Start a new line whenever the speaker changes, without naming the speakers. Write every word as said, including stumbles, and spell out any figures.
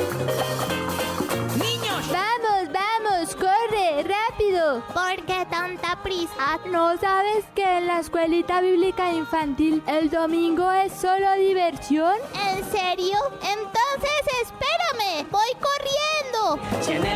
Niños,
¡Vamos, vamos! ¡Corre! ¡Rápido!
¿Por qué tanta prisa?
¿No sabes que en la escuelita bíblica infantil el domingo es solo diversión?
¿En serio? Entonces